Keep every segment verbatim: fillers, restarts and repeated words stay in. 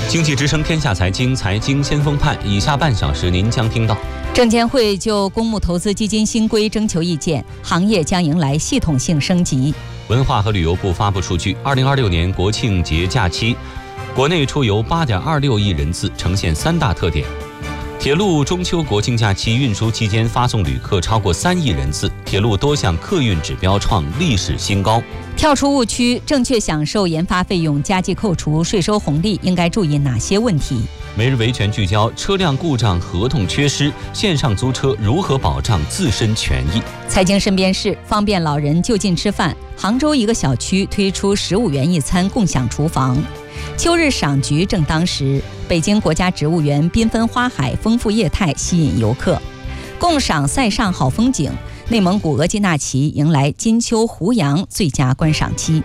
经济之声天下财经，财经先锋判，以下半小时您将听到： 证监会就公募投资基金新规征求意见，行业将迎来系统性升级。 文化和旅游部发布数据，二零二六年国庆节假期，国内出游八点二六亿人次，呈现三大特点。铁路中秋国庆假期运输期间发送旅客超过三亿人次，铁路多项客运指标创历史新高。 跳出误区，正确享受研发费用加计扣除税收红利，应该注意哪些问题？ 每日维权聚焦：车辆故障合同缺失，线上租车如何保障自身权益？ 财经身边事，方便老人就近吃饭。杭州一个小区推出十五元一餐共享厨房。秋日赏菊正当时，北京国家植物园缤纷花海，丰富业态吸引游客。共赏塞上好风景，内蒙古额济纳旗迎来金秋胡杨最佳观赏期。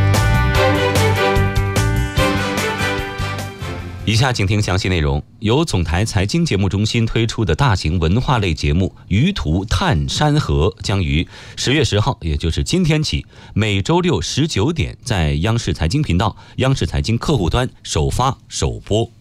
以下请听详细内容。由总台财经节目中心推出的大型文化类节目《舆图探山河》将于十月十号，也就是今天起，每周六十九点在央视财经频道、央视财经客户端首发首播。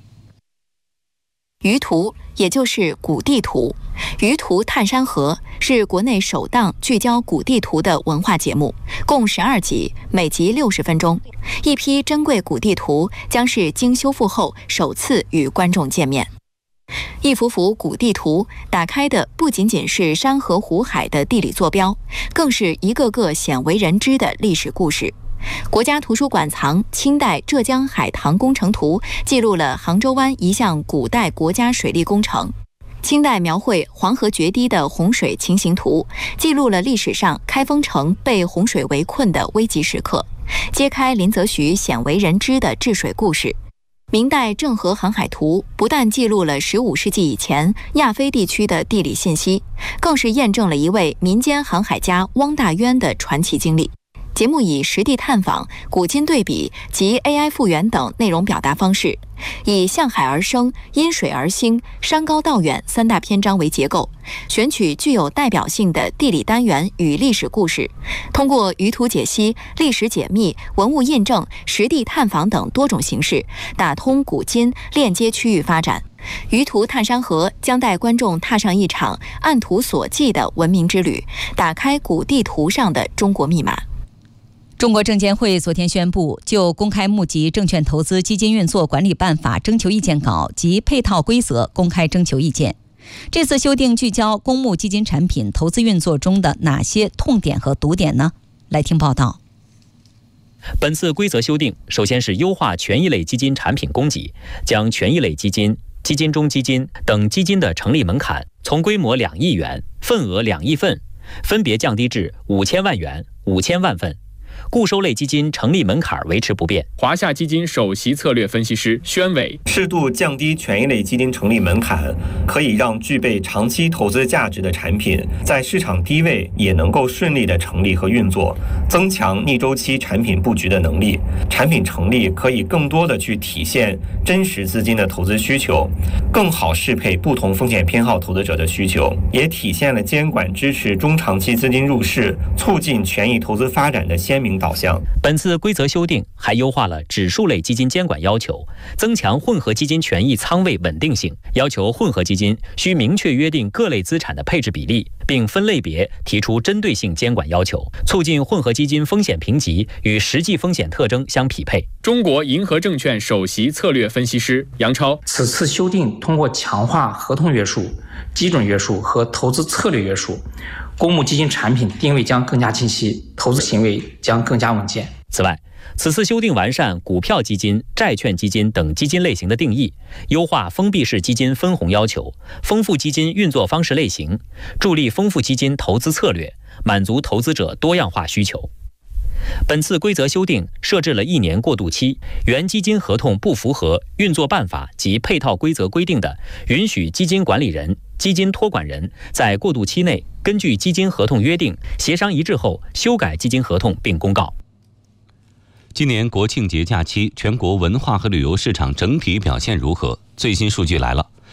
舆图，也就是古地图。舆图探山河是国内首档聚焦古地图的文化节目，共十二集，每集六十分钟。一批珍贵古地图将是经修复后首次与观众见面。一幅幅古地图打开的不仅仅是山河湖海的地理坐标，更是一个个鲜为人知的历史故事。国家图书馆藏《清代浙江海棠工程图》记录了杭州湾一项古代国家水利工程。清代描绘黄河决堤的洪水情形图，记录了历史上开封城被洪水围困的危急时刻，揭开林则徐鲜为人知的治水故事。明代郑和航海图不但记录了十五世纪以前亚非地区的地理信息，更是验证了一位民间航海家汪大渊的传奇经历。节目以实地探访、古今对比及 A I 复原等内容表达方式，以向海而生、因水而兴、山高道远三大篇章为结构，选取具有代表性的地理单元与历史故事，通过舆图解析、历史解密、文物印证、实地探访等多种形式，打通古今，链接区域发展。舆图探山河将带观众踏上一场按图索骥的文明之旅，打开古地图上的中国密码。 中国证监会昨天宣布，就公开募集证券投资基金运作管理办法征求意见稿及配套规则公开征求意见。这次修订聚焦公募基金产品投资运作中的哪些痛点和毒点呢？来听报道。 本次规则修订，首先是优化权益类基金产品供给，将权益类基金、基金中基金等基金的成立门槛从规模两亿元、份额两亿份，分别降低至五千万元、五千万份。固收类基金成立门槛维持不变。 华夏基金首席策略分析师宣伟， 适度降低权益类基金成立门槛，可以让具备长期投资价值的产品在市场低位也能够顺利的成立和运作，增强逆周期产品布局的能力。产品成立可以更多的去体现真实资金的投资需求，更好适配不同风险偏好投资者的需求，也体现了监管支持中长期资金入市、促进权益投资发展的鲜明导向。 本次规则修订还优化了指数类基金监管要求，增强混合基金权益仓位稳定性，要求混合基金需明确约定各类资产的配置比例，并分类别提出针对性监管要求，促进混合基金风险评级与实际风险特征相匹配。 中国银河证券首席策略分析师杨超， 此次修订通过强化合同约束、基准约束和投资策略约束，公募基金产品定位将更加清晰，投资行为将更加稳健。 此外，此次修订完善股票基金、债券基金等基金类型的定义，优化封闭式基金分红要求，丰富基金运作方式类型，助力丰富基金投资策略，满足投资者多样化需求。本次规则修订设置了一年过渡期，原基金合同不符合运作办法及配套规则规定的，允许基金管理人、基金托管人在过渡期内根据基金合同约定协商一致后修改基金合同并公告。 今年国庆节假期，全国文化和旅游市场整体表现如何？最新数据来了。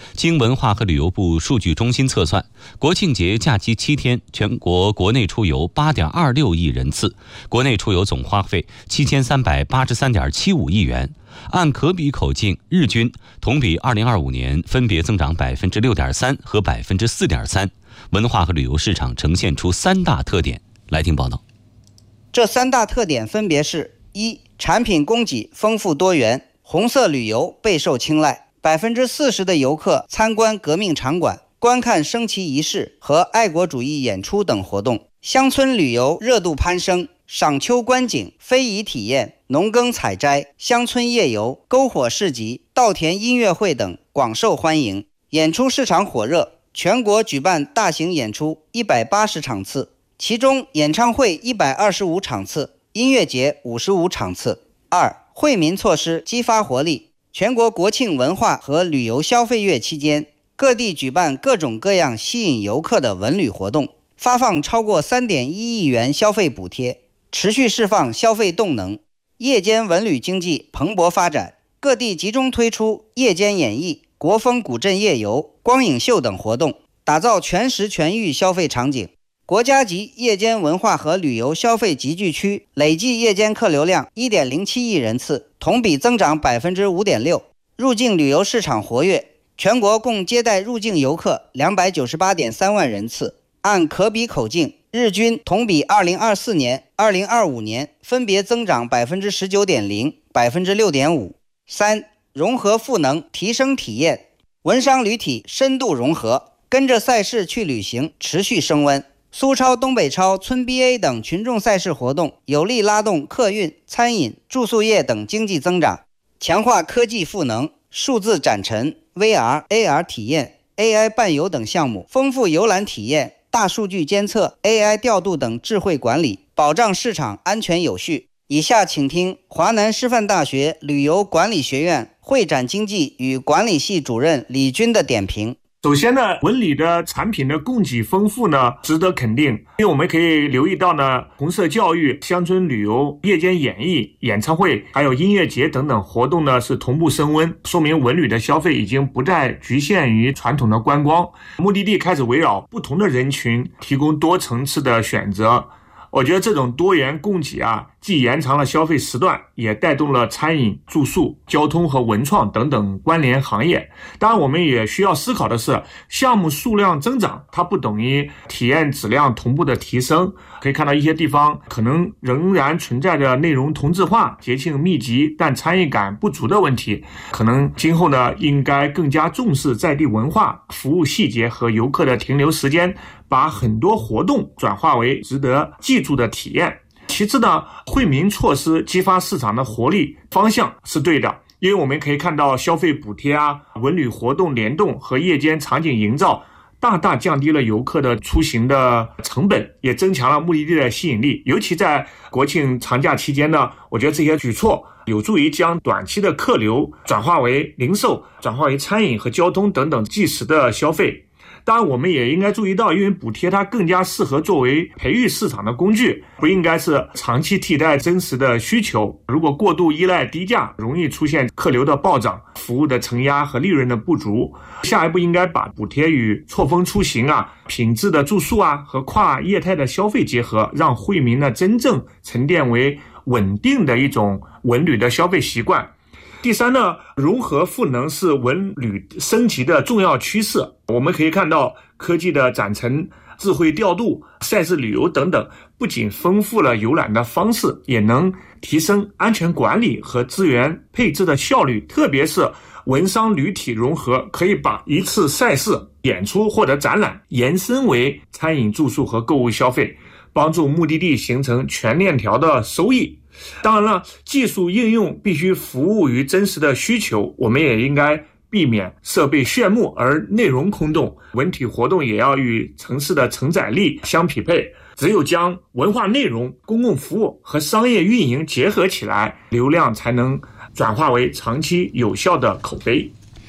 经文化和旅游部数据中心测算，国庆节假期七天，全国国内出游 八点二六亿人次，国内出游总花费七千三百八十三点七五亿元。按可比口径，日均同比二零二五年分别增长 百分之六点三 和 百分之四点三。文化和旅游市场呈现出三大特点。来听报道。 这三大特点分别是：一、产品供给丰富多元，红色旅游备受青睐， 百分之四十 的游客参观革命场馆，观看升旗仪式和爱国主义演出等活动；乡村旅游热度攀升，赏秋观景、非遗体验、农耕采摘、乡村夜游、篝火市集、稻田音乐会等广受欢迎；演出市场火热，全国举办大型演出一百八十场次，其中演唱会一百二十五场次，音乐节五十五场次。二、惠民措施激发活力。全国国庆文化和旅游消费月期间，各地举办各种各样吸引游客的文旅活动，发放超过 三点一亿元消费补贴，持续释放消费动能。夜间文旅经济蓬勃发展，各地集中推出夜间演艺、国风古镇夜游、光影秀等活动，打造全时全域消费场景。国家级夜间文化和旅游消费集聚区累计夜间客流量 一点零七亿人次，同比增长 百分之五点六。 入境旅游市场活跃，全国共接待入境游客 两百九十八点三万人次，按可比口径，日均同比二零二四年、二零二五年分别增长 百分之十九点零、百分之六点五。 三、融合赋能，提升体验，文商旅体深度融合，跟着赛事去旅行持续升温。苏超、东北超、村 B A 等群众赛事活动有力拉动客运、餐饮、住宿业等经济增长，强化科技赋能、数字展陈、V R、A R 体验、A I 伴游等项目，丰富游览体验、大数据监测、A I 调度等智慧管理，保障市场安全有序。以下请听华南师范大学旅游管理学院会展经济与管理系主任李军的点评。 首先呢，文旅的产品的供给丰富呢，值得肯定。因为我们可以留意到呢，红色教育、乡村旅游、夜间演艺、演唱会，还有音乐节等等活动呢，是同步升温，说明文旅的消费已经不再局限于传统的观光，目的地开始围绕不同的人群，提供多层次的选择。我觉得这种多元供给啊，既延长了消费时段，也带动了餐饮、住宿、交通和文创等等关联行业。当然我们也需要思考的是，项目数量增长它不等于体验质量同步的提升。可以看到一些地方可能仍然存在着内容同质化、节庆密集但参与感不足的问题，可能今后呢应该更加重视在地文化、服务细节和游客的停留时间，把很多活动转化为值得记住的体验。其次呢，惠民措施激发市场的活力方向是对的，因为我们可以看到消费补贴啊、文旅活动联动和夜间场景营造大大降低了游客的出行的成本，也增强了目的地的吸引力。尤其在国庆长假期间呢，我觉得这些举措有助于将短期的客流转化为零售、转化为餐饮和交通等等即时的消费。当然我们也应该注意到，因为补贴它更加适合作为培育市场的工具，不应该是长期替代真实的需求。如果过度依赖低价，容易出现客流的暴涨、服务的承压和利润的不足。下一步应该把补贴与错峰出行啊、品质的住宿啊和跨业态的消费结合，让惠民呢真正沉淀为稳定的一种文旅的消费习惯。第三呢，融合赋能是文旅升级的重要趋势。我们可以看到科技的展陈、智慧调度、赛事旅游等等，不仅丰富了游览的方式，也能提升安全管理和资源配置的效率。特别是文商旅体融合，可以把一次赛事、演出或者展览延伸为餐饮、住宿和购物消费，帮助目的地形成全链条的收益。当然了，技术应用必须服务于真实的需求，我们也应该避免设备炫目而内容空洞。文体活动也要与城市的承载力相匹配，只有将文化内容、公共服务和商业运营结合起来，流量才能转化为长期有效的口碑。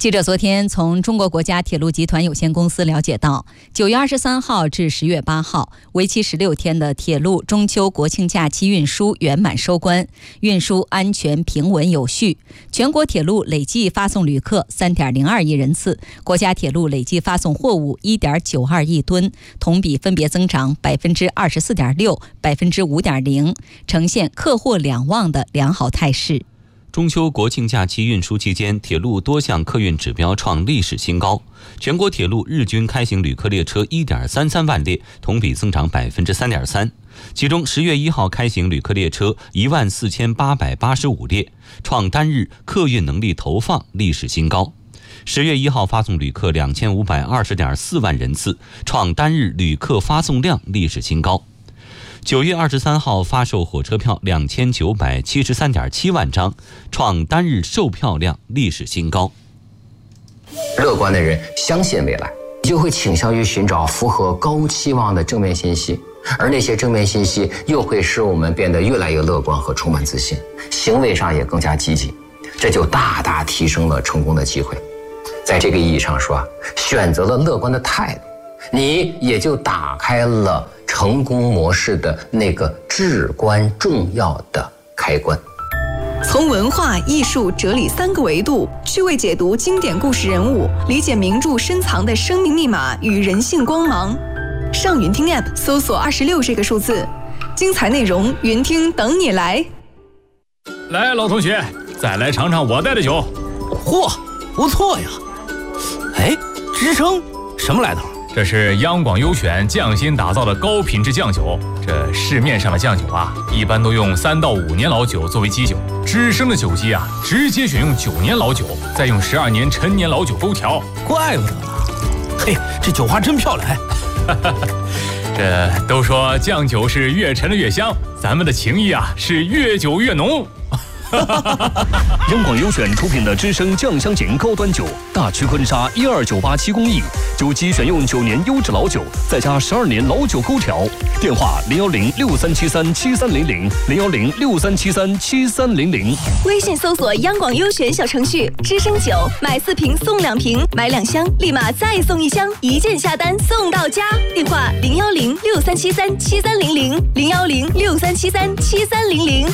记者昨天从中国国家铁路集团有限公司了解到，九月二十三号至十月八号，为期十六天的铁路中秋国庆假期运输圆满收官，运输安全平稳有序。全国铁路累计发送旅客 三点零二亿人次，国家铁路累计发送货物 一点九二亿吨，同比分别增长 百分之二十四点六、百分之五点零，呈现客货两旺的良好态势。 中秋国庆假期运输期间，铁路多项客运指标创历史新高。全国铁路日均开行旅客列车 一点三三万列，同比增长 百分之三点三。其中十月一号开行旅客列车一万四千八百八十五列，创单日客运能力投放历史新高。十月一号发送旅客两千五百二十点四万人次，创单日旅客发送量历史新高。九月二十三号发售火车票两千九百七十三点七万张，创单日售票量历史新高。 乐观的人相信未来，就会倾向于寻找符合高期望的正面信息，而那些正面信息又会使我们变得越来越乐观和充满自信，行为上也更加积极，这就大大提升了成功的机会。在这个意义上说，选择了乐观的态度，你也就打开了成功模式的那个至关重要的开关。 从文化、艺术、哲理三个维度趣味解读经典故事人物，理解名著深藏的生命密码与人性光芒。上云听 App 搜索二十六这个数字，精彩内容云听等你来。 来，老同学，再来尝尝我带的酒。 嚯，不错呀！哎，吱声什么来头？ 这是央广优选匠心打造的高品质酱酒。这市面上的酱酒啊，一般都用三到五年老酒作为基酒，吱声的酒基啊，直接选用九年老酒，再用十二年陈年老酒勾调。 怪不得呢。嘿，这酒花真漂亮。 这都说酱酒是越陈的越香，咱们的情谊啊是越久越浓。 央广优选出品的知声酱香型高端酒，大曲婚纱一二九八七工艺，酒基选用九年优质老酒，再加十二年老酒勾调。电话零幺零六三七三七三零零零幺零六三七三七三零零。 微信搜索央广优选小程序，知声酒买四瓶送两瓶，买两箱立马再送一箱，一键下单送到家。电话零幺零六三七三七三零零零幺零六三七三七三零零。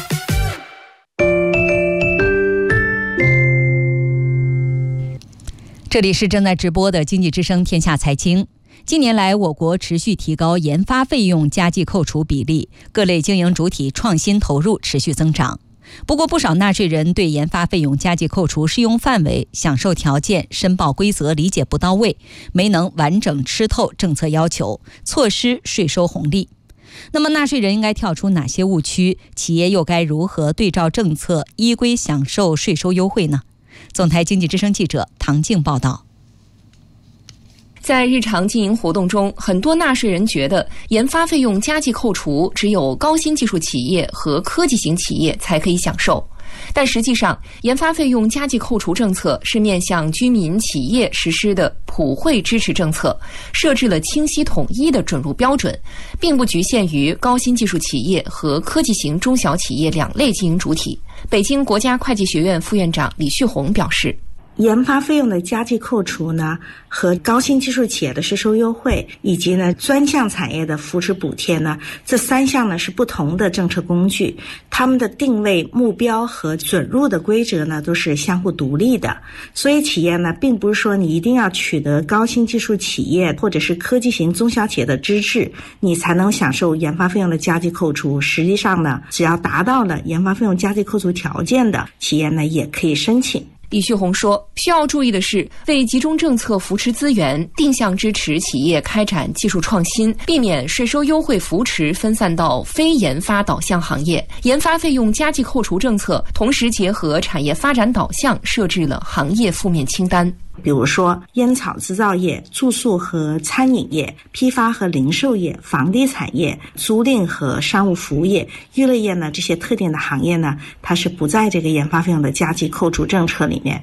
这里是正在直播的经济之声天下财经。近年来，我国持续提高研发费用加计扣除比例，各类经营主体创新投入持续增长。不过，不少纳税人对研发费用加计扣除适用范围、享受条件、申报规则理解不到位，没能完整吃透政策要求，错失税收红利。那么，纳税人应该跳出哪些误区？企业又该如何对照政策依规享受税收优惠呢？总台经济之声记者唐静报道。 在日常经营活动中，很多纳税人觉得研发费用加计扣除只有高新技术企业和科技型企业才可以享受。但实际上，研发费用加计扣除政策是面向居民企业实施的普惠支持政策，设置了清晰统一的准入标准，并不局限于高新技术企业和科技型中小企业两类经营主体。北京国家会计学院副院长李旭红表示， 研发费用的加计扣除呢，和高新技术企业的税收优惠，以及呢专项产业的扶持补贴呢，这三项呢是不同的政策工具，它们的定位、目标和准入的规则呢都是相互独立的。所以企业呢，并不是说你一定要取得高新技术企业或者是科技型中小企业的资质，你才能享受研发费用的加计扣除。实际上呢，只要达到了研发费用加计扣除条件的企业呢，也可以申请。 李旭红说，需要注意的是，为集中政策扶持资源，定向支持企业开展技术创新，避免税收优惠扶持分散到非研发导向行业。研发费用加计扣除政策同时结合产业发展导向，设置了行业负面清单。 比如说烟草制造业、住宿和餐饮业、批发和零售业、房地产业、租赁和商务服务业、娱乐业呢，这些特定的行业呢，它是不在这个研发费用的加计扣除政策里面。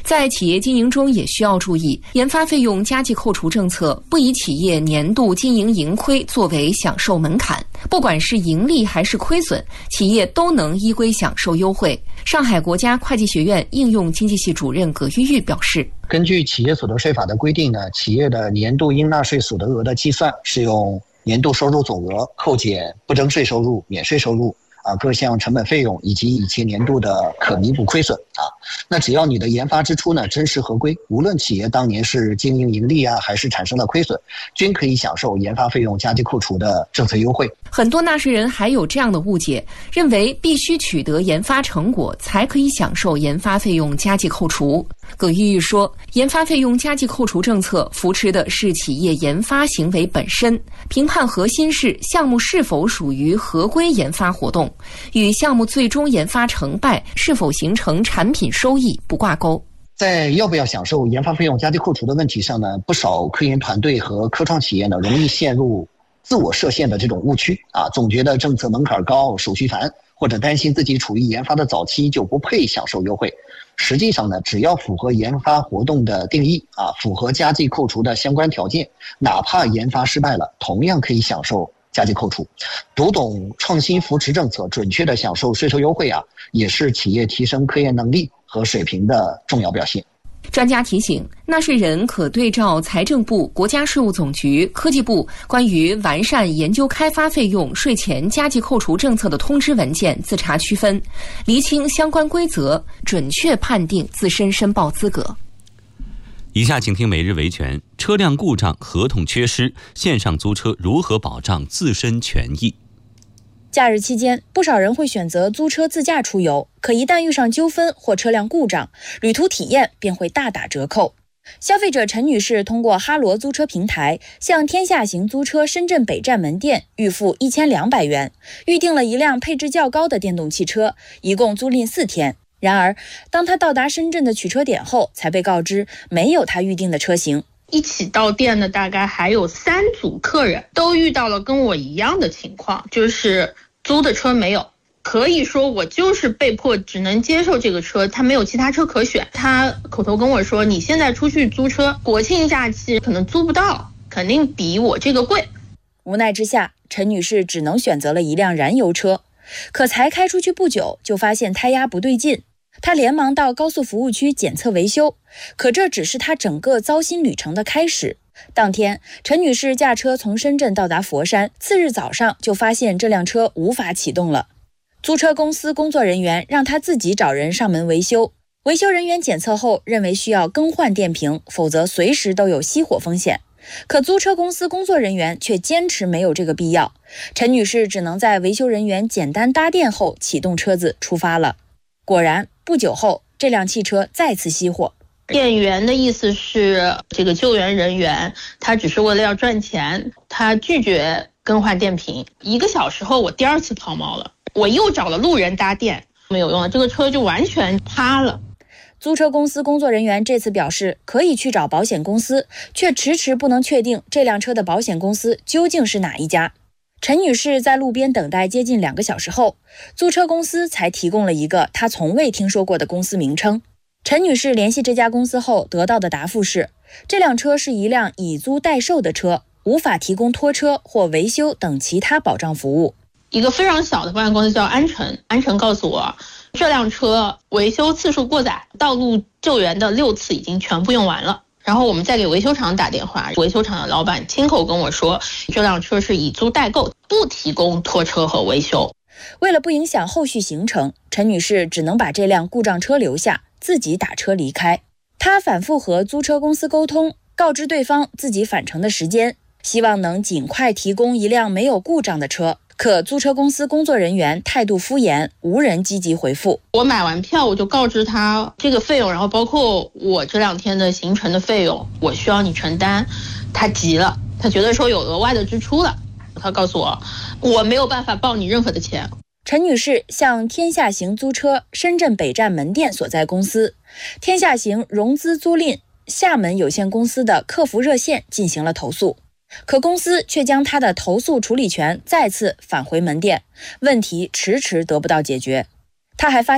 在企业经营中也需要注意，研发费用加计扣除政策不以企业年度经营盈亏作为享受门槛，不管是盈利还是亏损，企业都能依规享受优惠。上海国家会计学院应用经济系主任葛玉玉表示， 根据企业所得税法的规定呢，企业的年度应纳税所得额的计算是用年度收入总额扣减不征税收入、免税收入啊，各项成本费用以及以前年度的可弥补亏损啊。那只要你的研发支出呢真实合规，无论企业当年是经营盈利啊，还是产生了亏损，均可以享受研发费用加计扣除的政策优惠。 很多纳税人还有这样的误解，认为必须取得研发成果才可以享受研发费用加计扣除。葛玉玉说，研发费用加计扣除政策扶持的是企业研发行为本身，评判核心是项目是否属于合规研发活动，与项目最终研发成败是否形成产品收益不挂钩。 在要不要享受研发费用加计扣除的问题上呢，不少科研团队和科创企业呢，容易陷入自我设限的这种误区啊，总觉得政策门槛高、手续繁，或者担心自己处于研发的早期就不配享受优惠。实际上呢，只要符合研发活动的定义啊，符合加计扣除的相关条件，哪怕研发失败了，同样可以享受加计扣除。读懂创新扶持政策，准确的享受税收优惠啊，也是企业提升科研能力和水平的重要表现。 专家提醒，纳税人可对照财政部、国家税务总局、科技部关于完善研究开发费用税前加计扣除政策的通知文件自查区分，厘清相关规则，准确判定自身申报资格。 以下请听每日维权：车辆故障、合同缺失，线上租车如何保障自身权益？ 假日期间，不少人会选择租车自驾出游，可一旦遇上纠纷或车辆故障，旅途体验便会大打折扣。消费者陈女士通过哈罗租车平台向天下行租车深圳北站门店预付一千两百元，预定了一辆配置较高的电动汽车，一共租赁四天。然而，当她到达深圳的取车点后，才被告知没有她预定的车型。 一起到店的大概还有三组客人，都遇到了跟我一样的情况，就是租的车没有。可以说我就是被迫只能接受这个车，他没有其他车可选。他口头跟我说，你现在出去租车，国庆假期可能租不到，肯定比我这个贵。 无奈之下，陈女士只能选择了一辆燃油车，可才开出去不久，就发现胎压不对劲。她连忙到高速服务区检测维修，可这只是她整个糟心旅程的开始。当天，陈女士驾车从深圳到达佛山，次日早上就发现这辆车无法启动了。租车公司工作人员让她自己找人上门维修，维修人员检测后认为需要更换电瓶，否则随时都有熄火风险。可租车公司工作人员却坚持没有这个必要，陈女士只能在维修人员简单搭电后启动车子出发了。果然，不久后，这辆汽车再次熄火。 店员的意思是，这个救援人员他只是为了要赚钱，他拒绝更换电瓶。一个小时后，我第二次抛锚了，我又找了路人搭电，没有用了，这个车就完全趴了。 租车公司工作人员这次表示可以去找保险公司，却迟迟不能确定这辆车的保险公司究竟是哪一家。陈女士在路边等待接近两个小时后，租车公司才提供了一个她从未听说过的公司名称。陈女士联系这家公司后得到的答复是，这辆车是一辆以租代售的车，无法提供拖车或维修等其他保障服务。 一个非常小的保险公司叫安诚，安诚告诉我，这辆车维修次数过载，道路救援的六次已经全部用完了。然后我们再给维修厂打电话，维修厂的老板亲口跟我说，这辆车是以租代购，不提供拖车和维修。 为了不影响后续行程，陈女士只能把这辆故障车留下，自己打车离开。她反复和租车公司沟通，告知对方自己返程的时间，希望能尽快提供一辆没有故障的车。可租车公司工作人员态度敷衍，无人积极回复。 我买完票，我就告知他这个费用，然后包括我这两天的行程的费用，我需要你承担。他急了，他觉得说有额外的支出了，他告诉我，我没有办法报你任何的钱。 陈女士向天下行租车深圳北站门店所在公司天下行融资租赁厦门有限公司的客服热线进行了投诉。可公司却将他的投诉处理权再次返回门店，问题迟迟得不到解决。他还发现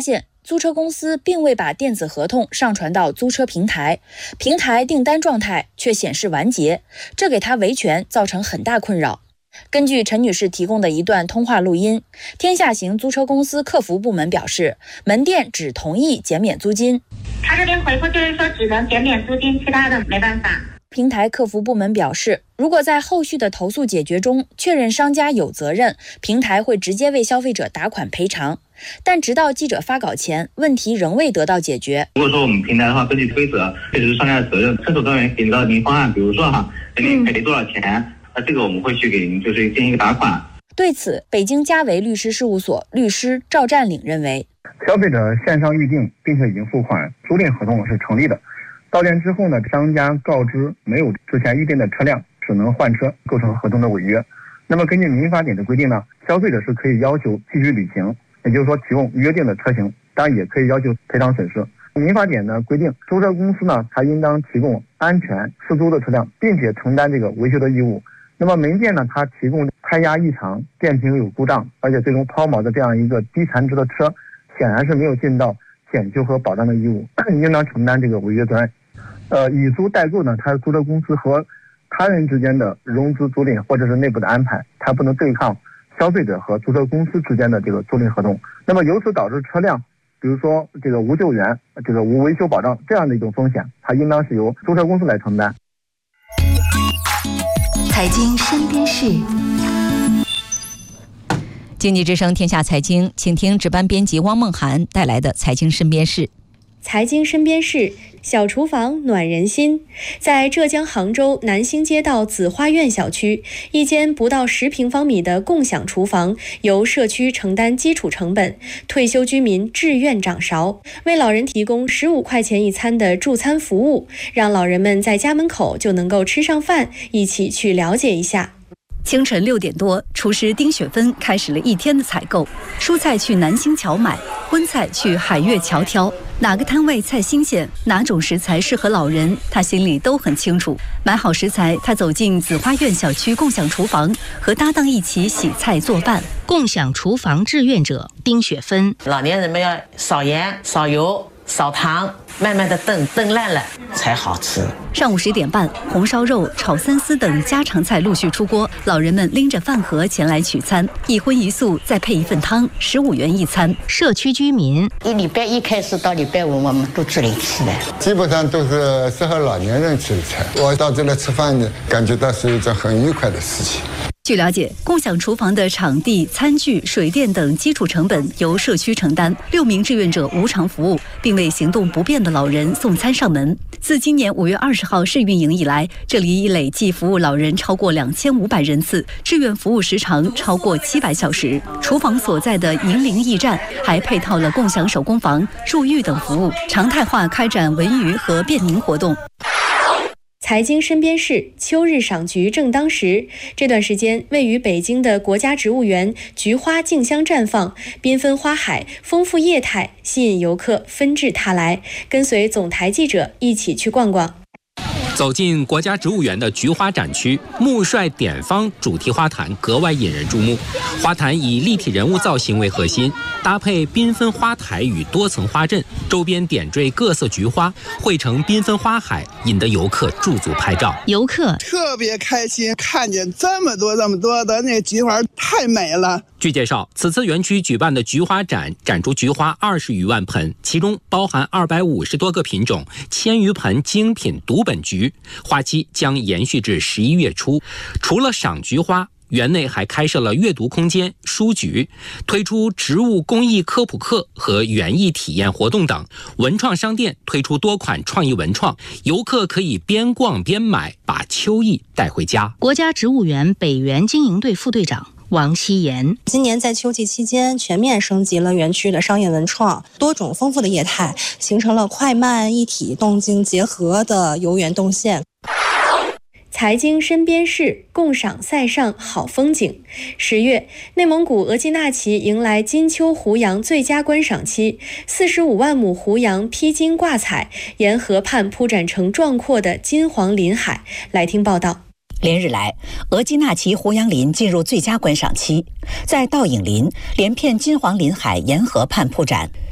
租车公司并未把电子合同上传到租车平台，平台订单状态却显示完结，这给他维权造成很大困扰。根据陈女士提供的一段通话录音，天下行租车公司客服部门表示，门店只同意减免租金。 他这边回复就是说只能减免租金，其他的没办法。 平台客服部门表示，如果在后续的投诉解决中确认商家有责任，平台会直接为消费者打款赔偿。但直到记者发稿前，问题仍未得到解决。 如果说我们平台的话，根据规则，这就是商家的责任，申诉专员给你到您方案，比如说哈，给您赔多少钱，那这个我们会去给您就是进行一个打款。 对此，北京嘉维律师事务所律师赵占领认为， 消费者线上预定并且已经付款，租赁合同是成立的。到店之后呢，商家告知没有之前预定的车辆，只能换车，构成合同的违约。那么根据民法典的规定呢，消费者是可以要求继续履行，也就是说提供约定的车型，当然也可以要求赔偿损失。民法典呢规定，租车公司呢，它应当提供安全适租的车辆，并且承担这个维修的义务。那么门店呢，它提供胎压异常、电瓶有故障，而且最终抛锚的这样一个低残值的车，显然是没有尽到检修和保障的义务，应当承担这个违约责任。呃，以租代购呢，它是租车公司和他人之间的融资租赁或者是内部的安排，它不能对抗消费者和租车公司之间的这个租赁合同。那么由此导致车辆，比如说这个无救援、这个无维修保障这样的一种风险，它应当是由租车公司来承担。 财经身边事， 经济之声天下财经，请听值班编辑汪梦涵带来的财经身边事。 财经身边事，小厨房暖人心。在浙江杭州南兴街道紫花苑小区，一间不到十平方米的共享厨房，由社区承担基础成本，退休居民自愿掌勺，为老人提供十五块钱一餐的助餐服务，让老人们在家门口就能够吃上饭，一起去了解一下。 清晨六点多，厨师丁雪芬开始了一天的采购。蔬菜去南兴桥买，荤菜去海悦桥挑。哪个摊位菜新鲜，哪种食材适合老人，他心里都很清楚。买好食材，他走进紫花苑小区共享厨房，和搭档一起洗菜做饭。 共享厨房志愿者丁雪芬， 老年人们要少盐、少油、少糖，慢慢的炖，炖烂了才好吃。 上午十点半，红烧肉、炒三丝等家常菜陆续出锅，老人们拎着饭盒前来取餐，一荤一素，再配一份汤，十五元一餐。 社区居民， 一礼拜一开始到礼拜五，我们都这里吃的， 基本上都是适合老年人吃的菜。我到这里吃饭呢，感觉到是一件很愉快的事情。 据了解，共享厨房的场地、餐具、水电等基础成本由社区承担，六名志愿者无偿服务，并为行动不便的老人送餐上门。自今年五月二十号试运营以来，这里已累计服务老人超过两千五百人次，志愿服务时长超过七百小时。厨房所在的银陵驿站还配套了共享手工房、入狱等服务，常态化开展文娱和便民活动。 财经身边事，秋日赏菊正当时。这段时间，位于北京的国家植物园菊花竞相绽放，缤纷花海，丰富业态，吸引游客纷至沓来。跟随总台记者一起去逛逛。 走进国家植物园的菊花展区，木帅典方主题花坛格外引人注目。花坛以立体人物造型为核心，搭配缤纷花台与多层花阵，周边点缀各色菊花，汇成缤纷花海，引得游客驻足拍照。 游客特别开心，看见这么多这么多的那个菊花，太美了。 据介绍，此次园区举办的菊花展展出菊花二十余万盆，其中包含二百五十多个品种，千余盆精品独本菊，花期将延续至十一月初。除了赏菊花，园内还开设了阅读空间、书局，推出植物工艺科普课和园艺体验活动等。文创商店推出多款创意文创，游客可以边逛边买，把秋意带回家。 国家植物园北园经营队副队长王希言， 今年在秋季期间全面升级了园区的商业文创，多种丰富的业态，形成了快慢一体、动静结合的游园动线。 财经身边事，共赏塞上好风景。十月，内蒙古额济纳旗迎来金秋胡杨最佳观赏期，四十五万亩胡杨披荆挂彩，沿河畔铺展成壮阔的金黄林海。来听报道。 连日来，额济纳旗胡杨林进入最佳观赏期，在倒影林连片金黄林海沿河畔铺展，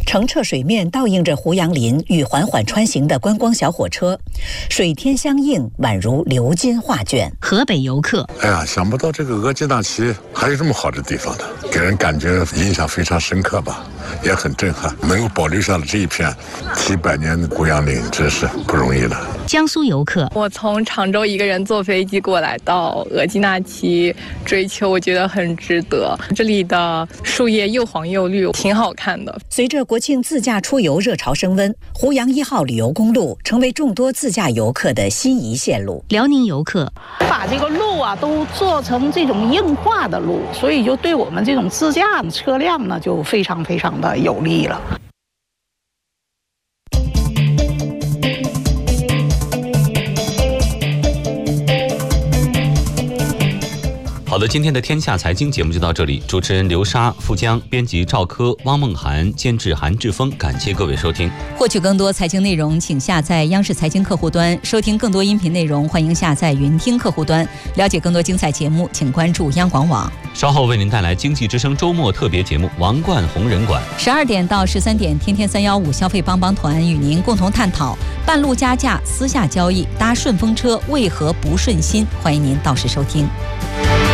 澄澈水面倒映着胡杨林与缓缓穿行的观光小火车，水天相映，宛如鎏金画卷。 河北游客， 哎呀，想不到这个额济纳旗还有这么好的地方的，给人感觉印象非常深刻吧，也很震撼。能够保留下了这一片几百年的胡杨林，真是不容易了。 江苏游客， 我从常州一个人坐飞机过来到额济纳旗追秋，我觉得很值得。这里的树叶又黄又绿，挺好看的。 随着国庆自驾出游热潮升温，胡杨一号旅游公路成为众多自驾游客的心仪线路。 辽宁游客， 把这个路啊都做成这种硬化的路，所以就对我们这种自驾车辆呢就非常非常的有利了。 好的，今天的天下财经节目就到这里。主持人刘莎、付江，编辑赵科、汪梦涵，监制韩志峰。感谢各位收听。 获取更多财经内容，请下载央视财经客户端；收听更多音频内容，欢迎下载云听客户端。了解更多精彩节目，请关注央广网。 稍后为您带来经济之声周末特别节目《王冠红人馆》。 十二点到十三点，天天三幺五消费帮帮团与您共同探讨半路加价、私下交易、搭顺风车为何不顺心。欢迎您到时收听。